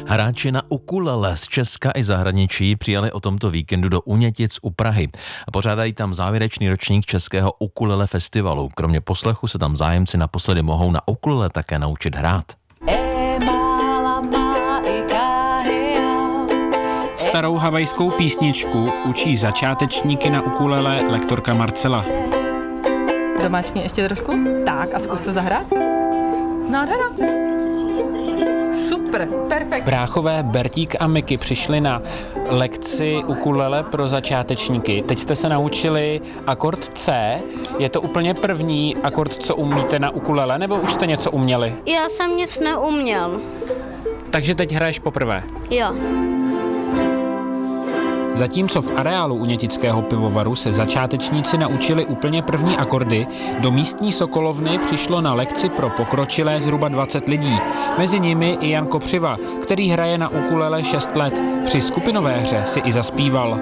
Hráči na ukulele z Česka i zahraničí přijali o tomto víkendu do Unětic u Prahy a pořádají tam závěrečný ročník Českého ukulele festivalu. Kromě poslechu se tam zájemci naposledy mohou na ukulele také naučit hrát. Starou havajskou písničku učí začátečníky na ukulele lektorka Marcela. Domáčně ještě trošku? Tak a zkus to zahrát. Nádhera. Super, perfekt. Bráchové Bertík a Miky přišli na lekci ukulele pro začátečníky. Teď jste se naučili akord C. Je to úplně první akord, co umíte na ukulele, nebo už jste něco uměli? Já jsem nic neuměl. Takže teď hraješ poprvé. Jo. Zatímco v areálu Unětického pivovaru se začátečníci naučili úplně první akordy, do místní sokolovny přišlo na lekci pro pokročilé zhruba 20 lidí. Mezi nimi i Jan Kopřiva, který hraje na ukulele 6 let. Při skupinové hře si i zaspíval.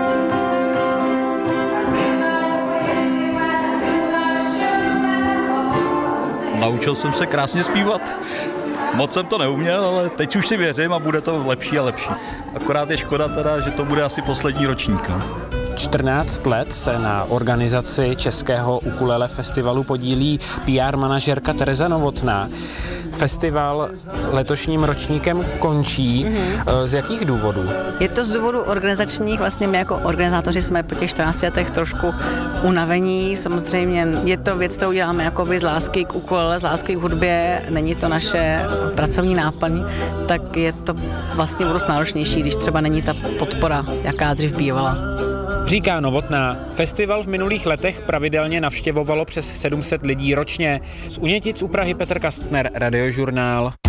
Naučil jsem se krásně zpívat. Moc jsem to neuměl, ale teď už si věřím a bude to lepší a lepší. Akorát je škoda teda, že to bude asi poslední ročník. 14 let se na organizaci Českého ukulele festivalu podílí PR manažerka Tereza Novotná. Festival letošním ročníkem končí. Z jakých důvodů? Je to z důvodu organizačních, vlastně my jako organizátoři jsme po těch 14 letech trošku unavení. Samozřejmě je to věc, kterou děláme jakoby z lásky k ukulele, z lásky k hudbě, není to naše pracovní náplň, tak je to vlastně dost náročnější, když třeba není ta podpora, jaká dřív bývala. Říká Novotná. Festival v minulých letech pravidelně navštěvovalo přes 700 lidí ročně. Z Unětic u Prahy Petr Kastner, Radiožurnál.